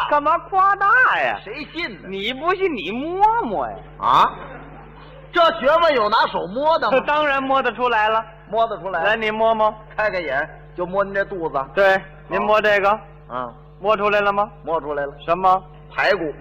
干嘛夸大呀？ 谁信呢？ 你不信你摸摸呀？ 啊，这学问有拿手摸的吗？ 当然摸得出来了。 摸得出来。 来，你摸摸。 开开眼就摸您这肚子。 对，您摸这个。 嗯， 摸出来了吗？ 摸出来了。 什么？ 排骨。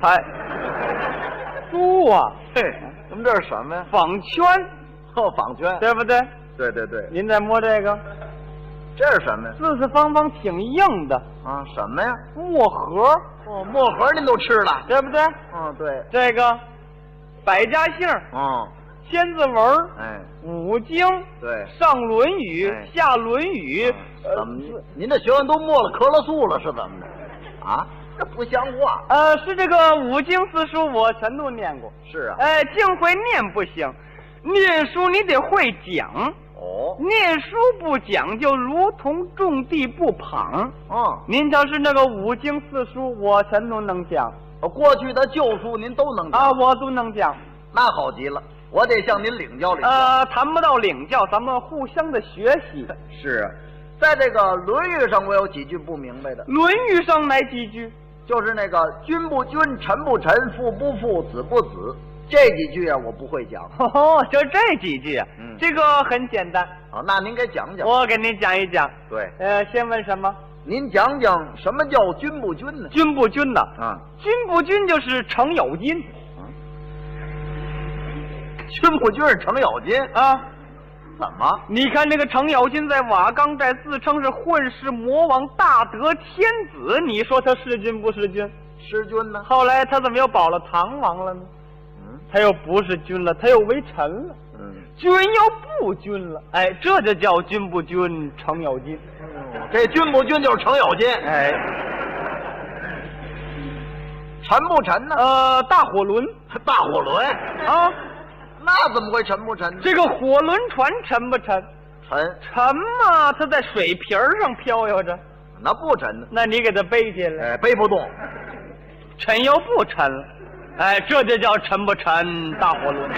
猪啊！ 嘿，咱们这是什么呀？ 纺圈。 哦，纺圈。 对不对？ 对对对。 您再摸这个。 这是什么呀？ 四四方方挺硬的。 啊，什么呀？ 墨盒。 哦，墨盒您都吃了， 对不对？ 嗯，对。 这个百家姓。千字文。 哎。 五经。 对。 上论语，下论语。 怎么？您这学问都没了可乐素了是怎么的？啊，这不像话。 是这个五经四书我全都念过。 是啊。 净会念不行，念书你得会讲。 哦。 念书不讲就如同种地不旁。您瞧是那个五经四书我全都能讲。 过去的旧书您都能讲啊，我都能讲。 那好极了，我得向您领教领教。 谈不到领教，咱们互相的学习。 是啊，在这个《论语》上，我有几句不明白的。 《论语》上哪几句？ 就是那个“君不君，臣不臣，父不父，子不子”这几句啊，我不会讲。 哦，就这几句啊。这个很简单。 那您给讲讲。 我给您讲一讲。 对。 先问什么？ 您讲讲什么叫君不君呢？ 君不君呢？君不君就是程咬金。 君不君是程咬金啊？ 怎么？ 你看那个程咬金在瓦岗寨自称是混世魔王大德天子，你说他是君不是君？ 是君呢。 后来他怎么又保了唐王了呢？他又不是君了，他又为臣了。君又不君了。哎，这就叫君不君程咬金。 这君不君就是程咬金。 哎， 臣不臣呢？ 大火轮。 大火轮啊？ 那怎么会沉不沉呢？ 这个火轮船沉不沉？沉嘛，它在水皮上飘悠着。 那不沉呢？ 那你给它背起来。 背不动。 沉又不沉了。哎，这就叫沉不沉大火轮。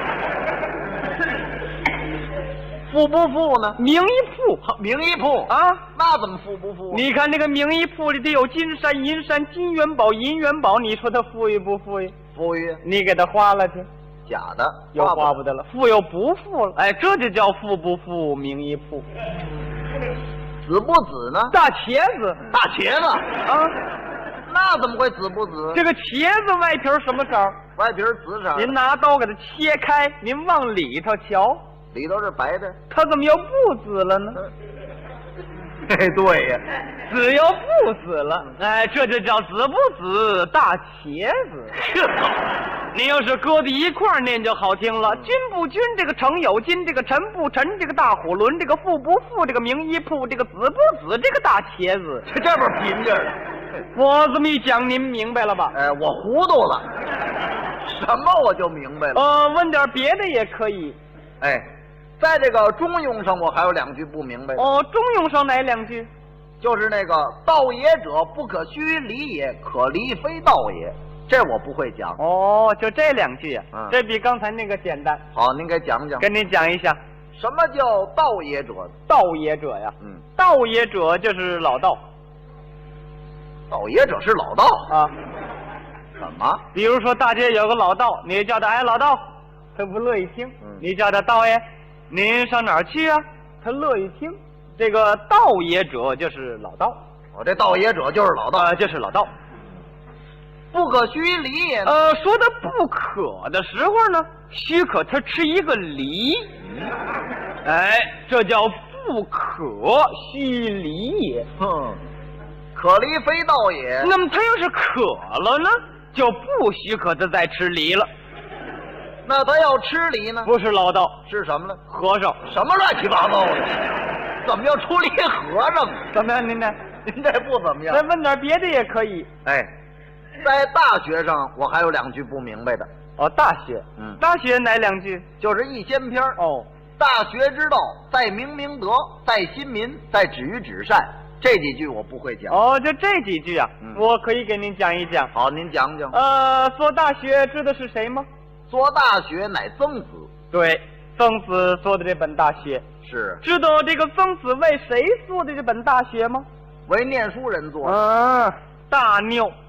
富不富呢？ 名医铺。 名医铺啊？ 那怎么富不富？ 你看那个名医铺里得有金山银山金元宝银元宝，你说它富裕不富裕？ 富裕。 你给它花了去。 假的， 又花不得了，富又不富了，哎，这就叫富不富名医铺。 子不子呢？ 大茄子， 大茄子啊， 那怎么会子不子？ 这个茄子外皮什么色？ 外皮紫色。 您拿刀给它切开，您往里头瞧， 里头是白的， 它怎么又不紫了呢？ 哎，对呀， 紫又不紫了，哎，这就叫紫不紫大茄子。您要是搁在一块儿念就好听了，君不君这个程咬金，这个臣不臣这个大火轮，这个富不富这个名医铺，这个子不子这个大茄子， 这边贫劲儿。 我这么一讲，您明白了吧？ 哎，我糊涂了，什么我就明白了。 问点别的也可以。 哎，在这个中庸上，我还有两句不明白的。 中庸上哪两句？ 就是那个道也者，不可虚离也，可离非道也。这我不会讲。 就这两句啊。这比刚才那个简单。 好，您给讲讲。 跟您讲一下， 什么叫道也者？ 道也者呀，道也者就是老道。 道也者是老道啊？ 怎么？ 比如说大街有个老道，你叫他哎老道，他不乐意听。你叫他道爷，您上哪儿去啊？他乐意听。这个道也者就是老道。 这道也者就是老道， 就是老道。 不可虚离也。 说的不可的时候呢，许可他吃一个梨。哎，这叫不可虚离也。 可离非道也。 那么他要是渴了呢，就不许可他再吃梨了。 那他要吃梨呢？ 不是老道， 是什么呢？ 和尚。 什么乱七八糟的？怎么要出梨和尚？ 怎么样？您呢？ 您这不怎么样。 再问点别的也可以。 哎，在大学上我还有两句不明白的。 大学。大学哪两句？ 就是一仙篇。大学之道，在明明德，在亲民，在止于至善。这几句我不会讲。 就这几句啊，我可以给您讲一讲。 好，您讲讲。 做大学知道是谁吗？ 做大学乃曾子。 对，曾子做的这本大学。 是。 知道这个曾子为谁做的这本大学吗？ 为念书人做。 大拗。